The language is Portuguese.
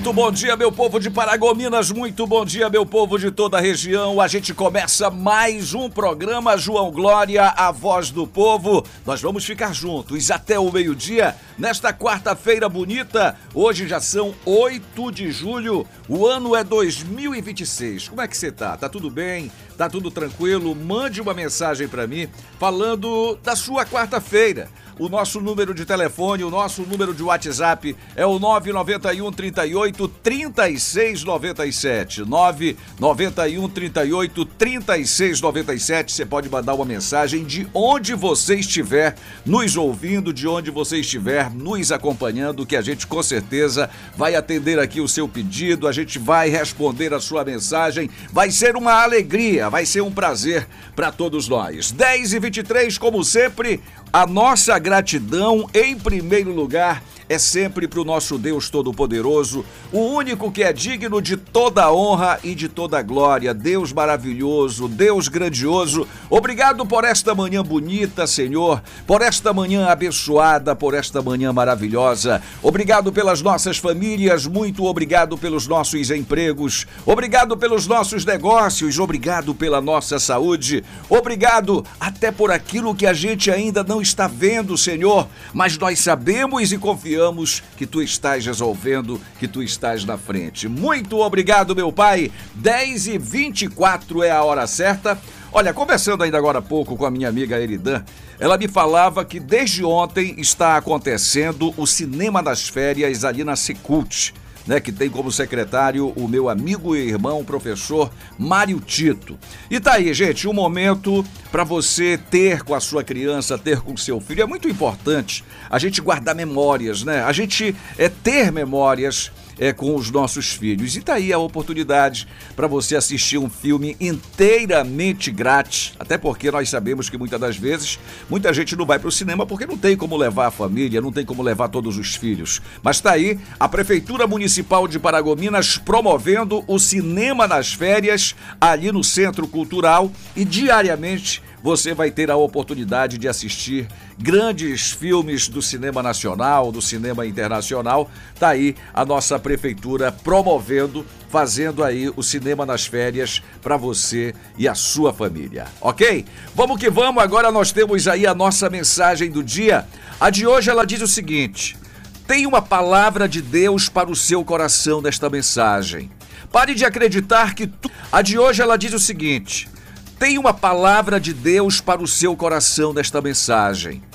Muito bom dia, meu povo de Paragominas, muito bom dia, meu povo de toda a região. A gente começa mais um programa João Glória, a voz do povo. Nós vamos ficar juntos até o meio-dia, nesta quarta-feira bonita. Hoje já são 8 de julho, o ano é 2026. Como é que você tá? Tá tudo bem? Tá tudo tranquilo? Mande uma mensagem para mim falando da sua quarta-feira. O nosso número de telefone, o nosso número de WhatsApp é o 991 38 36 97. 991 38 36 97. Você pode mandar uma mensagem de onde você estiver nos ouvindo, de onde você estiver nos acompanhando, que a gente com certeza vai atender aqui o seu pedido, a gente vai responder a sua mensagem. Vai ser uma alegria, vai ser um prazer para todos nós. 10h23, como sempre, a nossa gratidão em primeiro lugar é sempre para o nosso Deus Todo-Poderoso, o único que é digno de toda honra e de toda glória. Deus maravilhoso, Deus grandioso, obrigado por esta manhã bonita, Senhor, por esta manhã abençoada, por esta manhã maravilhosa. Obrigado pelas nossas famílias, muito obrigado pelos nossos empregos, obrigado pelos nossos negócios, obrigado pela nossa saúde, obrigado até por aquilo que a gente ainda não está vendo, Senhor, mas nós sabemos e confiamos que Tu estás resolvendo, que Tu estás na frente. Muito obrigado, meu Pai. 10h24 é a hora certa. Olha, conversando ainda agora há pouco com a minha amiga Eridan, ela me falava que desde ontem está acontecendo o Cinema das Férias ali na Secult, né, que tem como secretário o meu amigo e irmão, o professor Mário Tito. E tá aí, gente, um momento para você ter com a sua criança, ter com o seu filho. É muito importante a gente guardar memórias, né? A gente ter memórias com os nossos filhos. E tá aí a oportunidade para você assistir um filme inteiramente grátis, até porque nós sabemos que muitas das vezes muita gente não vai para o cinema porque não tem como levar a família, não tem como levar todos os filhos. Mas tá aí a Prefeitura Municipal de Paragominas promovendo o Cinema nas Férias ali no Centro Cultural, e diariamente você vai ter a oportunidade de assistir grandes filmes do cinema nacional, do cinema internacional. Tá aí a nossa prefeitura promovendo, fazendo aí o Cinema nas Férias para você e a sua família, ok? Vamos que vamos, agora nós temos aí a nossa mensagem do dia. A de hoje ela diz o seguinte: tem uma palavra de Deus para o seu coração nesta mensagem. Pare de acreditar que A de hoje ela diz o seguinte: tem uma palavra de Deus para o seu coração nesta mensagem.